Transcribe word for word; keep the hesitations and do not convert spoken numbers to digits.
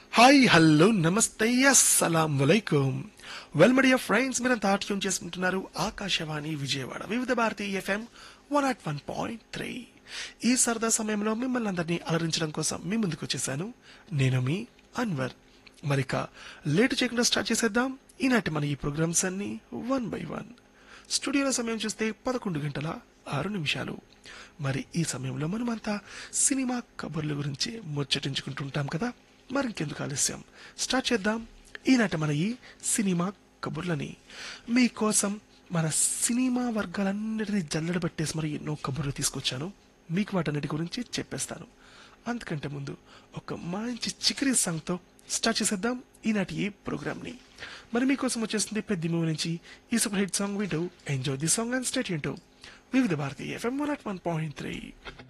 Hi hello నమస్తే అస్సలాం వలైకుం. Well my dear friends, మీరంతా tune చేసుకుంటున్నారు ఆకాశవాణి విజయవాడ వివిధ Bharati FM one not one point three. ఈ సరదా సమయంలో మిమ్మల్ని అందరినీ అలరించడం కోసం మీ ముందుకు వచ్చేసాను నేను మీ అన్వర్. మరిక లేటు చేయకుండా స్టార్ట్ చేసేద్దాం ఈనాటి మన ఈ ప్రోగ్రామ్స్ అన్ని వన్ బై వన్. స్టూడియోలో సమయం చూస్తే పదకొండు గంటల ఆరు నిమిషాలు. మరి ఈ సమయంలో మనమంతా సినిమా కబుర్ల గురించి ముచ్చటించుకుంటుంటాం కదా. మరి ఇంకెందుకు ఆలస్యం, స్టార్ట్ చేద్దాం ఈనాటి మన ఈ సినిమా కబుర్లని. మీకోసం మన సినిమా వర్గాలన్నిటినీ జల్లెడ పెట్టేసి మరి ఎన్నో కబుర్లు తీసుకొచ్చాను. మీకు వాటన్నిటి గురించి చెప్పేస్తాను. అంతకంటే ముందు ఒక మంచి చికిరీ సాంగ్తో స్టార్ట్ చేసేద్దాం ఈనాటి ఈ ప్రోగ్రామ్ని. మరి మీకోసం వచ్చేస్తుంది పెద్ద మూవీ నుంచి ఈ సూపర్ హిట్ సాంగ్ వింటూ enjoy the song and state Yoon to వివిధ Bharati FM one not one point three.